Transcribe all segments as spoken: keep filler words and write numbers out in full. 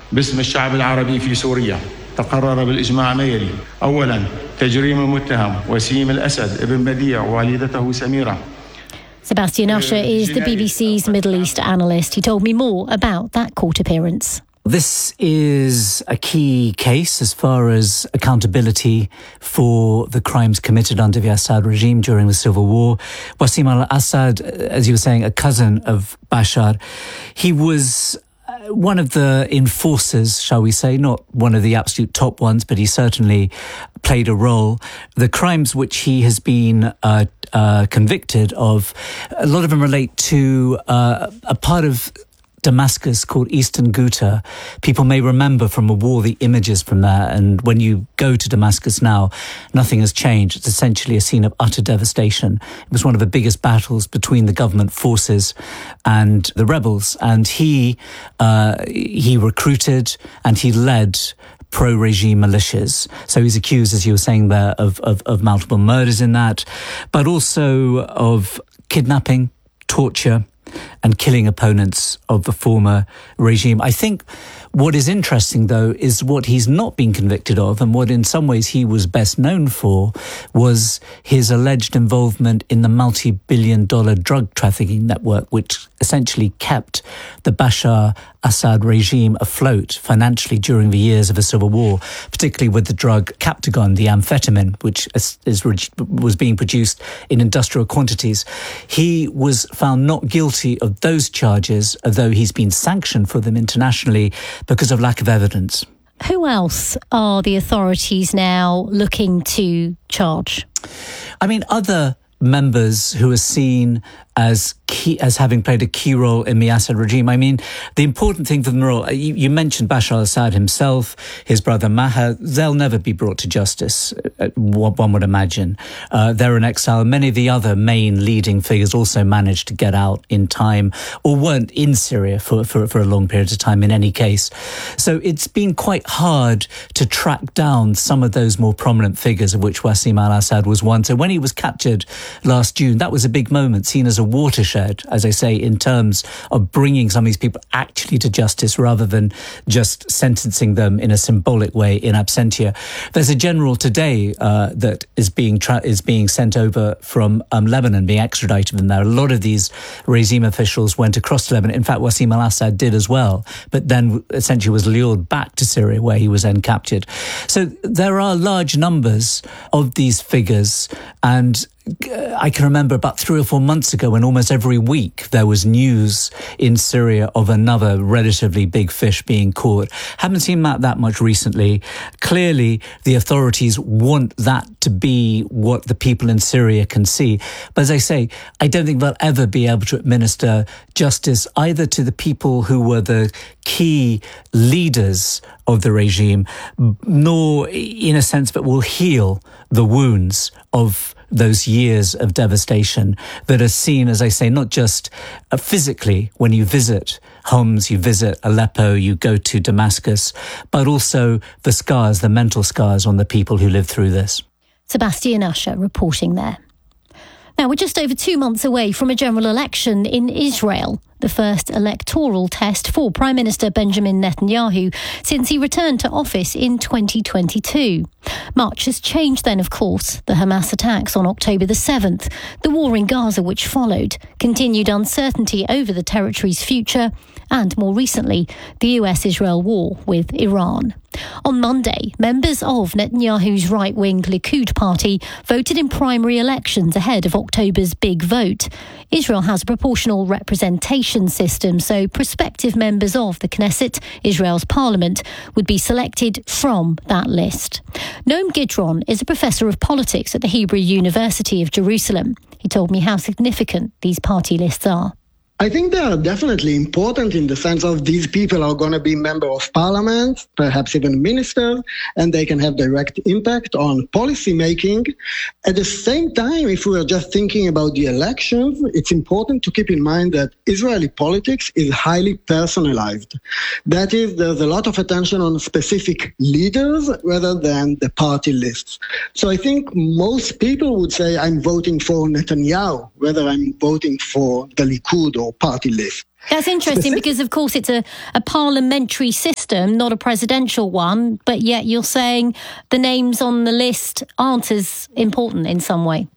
باسم الشعب العربي في سوريا تقرر بالإجماع ما يلي: أولاً تجريم المتهم وسيم الأسد ابن بديع ووالدته سميرة. Sebastian Usher is the B B C's Middle East analyst. He told me more about that court appearance. This is a key case as far as accountability for the crimes committed under the Assad regime during the civil war. Wassim al-Assad, as you were saying, a cousin of Bashar, he was one of the enforcers, shall we say, not one of the absolute top ones, but he certainly played a role. The crimes which he has been uh, uh, convicted of, a lot of them relate to uh, a part of Damascus called Eastern Ghouta. People may remember from a war the images from there, and when you go to Damascus now, nothing has changed. It's essentially a scene of utter devastation. It was one of the biggest battles between the government forces and the rebels, and he uh, he recruited and he led pro-regime militias. So he's accused, as you were saying there, of, of, of multiple murders in that, but also of kidnapping, torture, and killing opponents of the former regime. I think what is interesting, though, is what he's not been convicted of, and what in some ways he was best known for, was his alleged involvement in the multi-billion dollar drug trafficking network, which essentially kept the Bashar Assad regime afloat financially during the years of the civil war, particularly with the drug Captagon, the amphetamine, which is, is, was being produced in industrial quantities. He was found not guilty of those charges, although he's been sanctioned for them internationally because of lack of evidence. Who else are the authorities now looking to charge? I mean, other members who are seen as key, as having played a key role in the Assad regime. I mean, the important thing for them all, you, you mentioned Bashar al-Assad himself, his brother Maher, they'll never be brought to justice, one would imagine. Uh, they're in exile. Many of the other main leading figures also managed to get out in time, or weren't in Syria for, for, for a long period of time in any case. So it's been quite hard to track down some of those more prominent figures, of which Wassim al-Assad was one. So when he was captured last June, that was a big moment, seen as a watershed, as I say, in terms of bringing some of these people actually to justice rather than just sentencing them in a symbolic way in absentia. There's a general today uh, that is being tra- is being sent over from um, Lebanon, being extradited from there. A lot of these regime officials went across to Lebanon. In fact, Wassim al-Assad did as well, but then essentially was lured back to Syria, where he was then captured. So there are large numbers of these figures, and I can remember about three or four months ago when almost every week there was news in Syria of another relatively big fish being caught. Haven't seen that that much recently. Clearly, the authorities want that to be what the people in Syria can see. But as I say, I don't think they'll ever be able to administer justice either to the people who were the key leaders of the regime, nor in a sense that will heal the wounds of those years of devastation that are seen, as I say, not just uh, physically when you visit Homs, you visit Aleppo, you go to Damascus, but also the scars, the mental scars on the people who lived through this. Sebastian Usher reporting there. Now, we're just over two months away from a general election in Israel, the first electoral test for Prime Minister Benjamin Netanyahu since he returned to office in twenty twenty-two. Much has changed then, of course. The Hamas attacks on October the seventh, the war in Gaza which followed, continued uncertainty over the territory's future, and more recently, the U S-Israel war with Iran. On Monday, members of Netanyahu's right-wing Likud party voted in primary elections ahead of October's big vote. Israel has a proportional representation system, so prospective members of the Knesset, Israel's parliament, would be selected from that list. Noam Gidron is a professor of politics at the Hebrew University of Jerusalem. He told me how significant these party lists are. I think they are definitely important in the sense of these people are going to be members of parliament, perhaps even ministers, and they can have direct impact on policy making. At the same time, if we are just thinking about the elections, it's important to keep in mind that Israeli politics is highly personalized. That is, there's a lot of attention on specific leaders rather than the party lists. So I think most people would say, I'm voting for Netanyahu, whether I'm voting for the Likud or party list. That's interesting because, of course, it's a, a parliamentary system, not a presidential one, but yet you're saying the names on the list aren't as important in some way.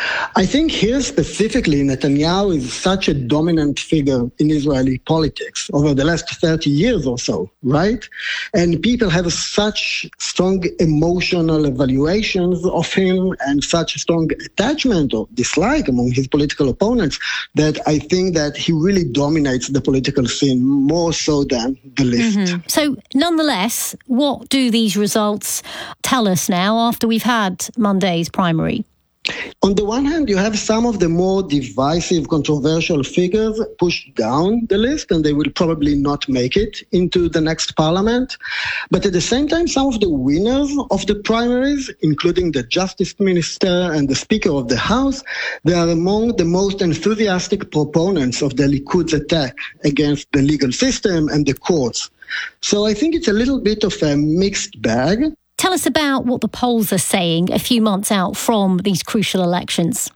I think here specifically, Netanyahu is such a dominant figure in Israeli politics over the last thirty years or so, right? And people have such strong emotional evaluations of him and such a strong attachment or dislike among his political opponents that I think that he really dominates the political scene more so than the list. Mm-hmm. So nonetheless, what do these results tell us now after we've had Monday's primary? On the one hand, you have some of the more divisive, controversial figures pushed down the list, and they will probably not make it into the next parliament. But at the same time, some of the winners of the primaries, including the Justice Minister and the Speaker of the House, they are among the most enthusiastic proponents of the Likud's attack against the legal system and the courts. So I think it's a little bit of a mixed bag. Tell us about what the polls are saying a few months out from these crucial elections.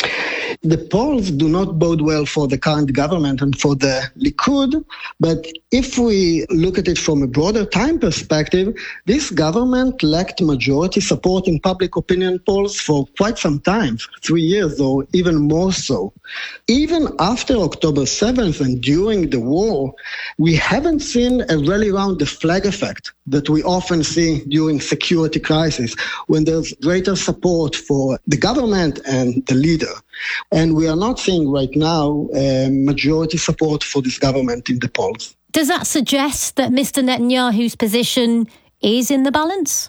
The polls do not bode well for the current government and for the Likud, but if we look at it from a broader time perspective, this government lacked majority support in public opinion polls for quite some time, three years or even more so. Even after October seventh and during the war, we haven't seen a rally around the flag effect that we often see during security crisis, when there's greater support for the government and the leader. And we are not seeing right now uh, majority support for this government in the polls. Does that suggest that Mister Netanyahu's position is in the balance?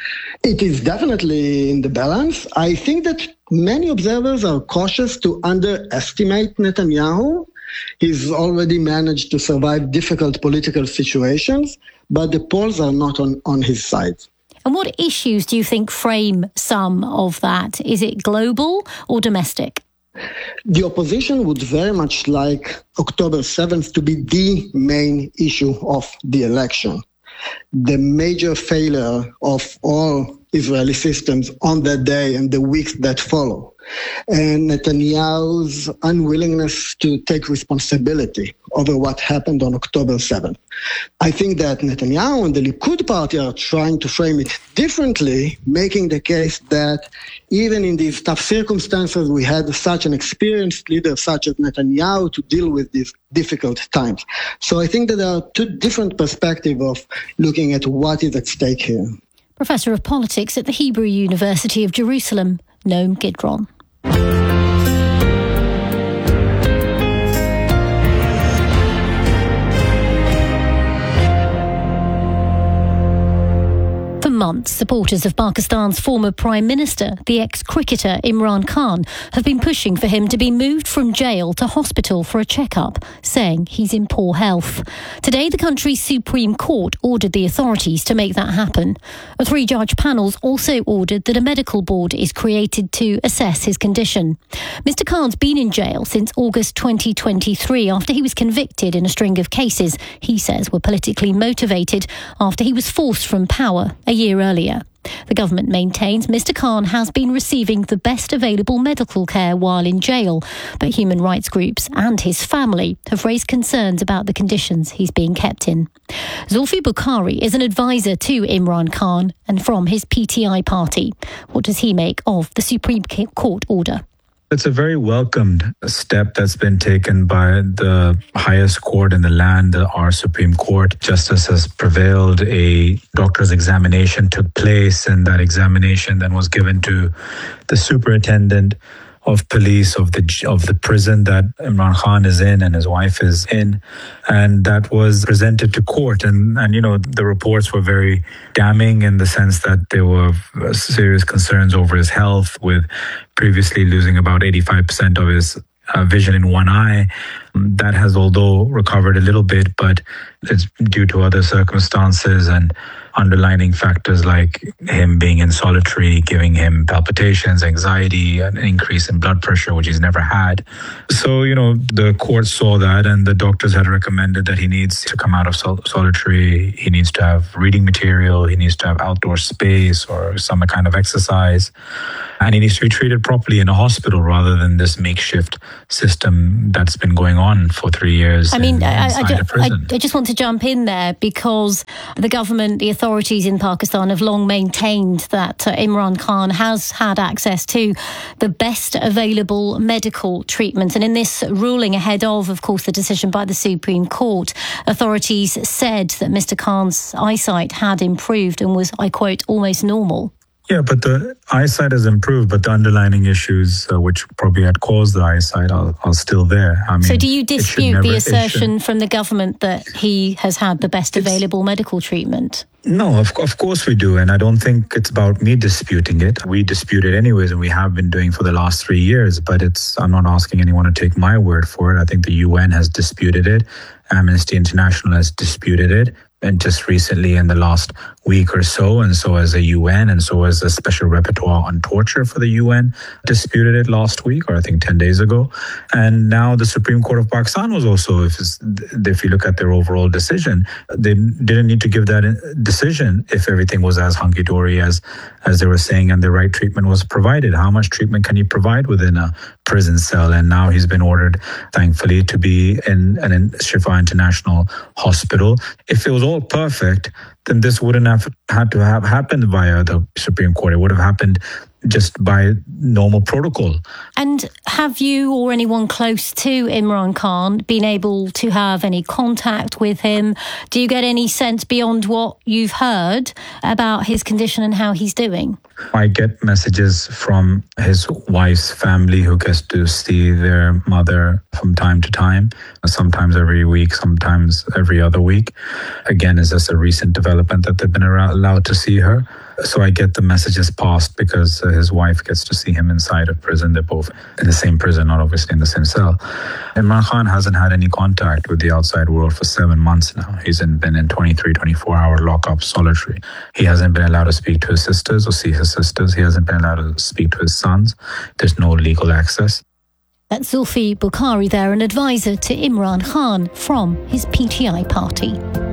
It is definitely in the balance. I think that many observers are cautious to underestimate Netanyahu. He's already managed to survive difficult political situations, but the polls are not on, on his side. And what issues do you think frame some of that? Is it global or domestic? The opposition would very much like October seventh to be the main issue of the election. The major failure of all Israeli systems on that day and the weeks that follow. And Netanyahu's unwillingness to take responsibility over what happened on October seventh. I think that Netanyahu and the Likud party are trying to frame it differently, making the case that even in these tough circumstances, we had such an experienced leader such as Netanyahu to deal with these difficult times. So I think that there are two different perspectives of looking at what is at stake here. Professor of Politics at the Hebrew University of Jerusalem, Noam Gidron. For months, supporters of Pakistan's former Prime Minister, the ex-cricketer Imran Khan, have been pushing for him to be moved from jail to hospital for a checkup, saying he's in poor health. Today, the country's Supreme Court ordered the authorities to make that happen. A three-judge panel also ordered that a medical board is created to assess his condition. Mister Khan's been in jail since August twenty twenty-three after he was convicted in a string of cases he says were politically motivated after he was forced from power a year earlier. The government maintains Mister Khan has been receiving the best available medical care while in jail, but human rights groups and his family have raised concerns about the conditions he's being kept in. Zulfi Bukhari is an advisor to Imran Khan and from his P T I party. What does he make of the Supreme Court order? It's a very welcomed step that's been taken by the highest court in the land, our Supreme Court. Justice has prevailed. A doctor's examination took place, and that examination then was given to the superintendent of police of the of the prison that Imran Khan is in and his wife is in, and that was presented to court. And and you know the reports were very damning in the sense that there were serious concerns over his health, with previously losing about eighty-five percent of his uh, vision in one eye. That has, although recovered a little bit, but it's due to other circumstances and underlining factors like him being in solitary, giving him palpitations, anxiety, an increase in blood pressure, which he's never had. So, you know, the court saw that and the doctors had recommended that he needs to come out of sol- solitary. He needs to have reading material. He needs to have outdoor space or some kind of exercise. And he needs to be treated properly in a hospital rather than this makeshift system that's been going on for three years. I mean, in, I, inside I, a prison. I, I just want to jump in there because the government, the authorities in Pakistan have long maintained that uh, Imran Khan has had access to the best available medical treatment. And in this ruling ahead of, of course, the decision by the Supreme Court, authorities said that Mister Khan's eyesight had improved and was, I quote, almost normal. Yeah, but the eyesight has improved, but the underlying issues, uh, which probably had caused the eyesight, are, are still there. I mean, so do you dispute never, the assertion from the government that he has had the best available medical treatment? No, of, of course we do. And I don't think it's about me disputing it. We dispute it anyways, and we have been doing for the last three years. But it's I'm not asking anyone to take my word for it. I think the U N has disputed it. Amnesty International has disputed it. And just recently in the last week or so, and so has the U N, and so has the Special Rapporteur on Torture for the U N disputed it last week, or I think ten days ago. And now the Supreme Court of Pakistan was also, if, if you look at their overall decision, they didn't need to give that decision if everything was as hunky-dory as, as they were saying and the right treatment was provided. How much treatment can you provide within a prison cell? And now he's been ordered, thankfully, to be in an Shifa International Hospital. If it was all perfect, then this wouldn't have had to have happened via the Supreme Court. It would have happened just by normal protocol. And have you or anyone close to Imran Khan been able to have any contact with him? Do you get any sense beyond what you've heard about his condition and how he's doing? I get messages from his wife's family who gets to see their mother from time to time, sometimes every week, sometimes every other week. Again, it's just a recent development that they've been allowed to see her. So I get the messages passed because uh, his wife gets to see him inside of prison. They're both in the same prison, not obviously in the same cell. Imran Khan hasn't had any contact with the outside world for seven months now. He's been in twenty-three, twenty-four hour lockup, solitary. He hasn't been allowed to speak to his sisters or see his sisters. He hasn't been allowed to speak to his sons. There's no legal access. That's Zulfi Bukhari there, an advisor to Imran Khan from his P T I party.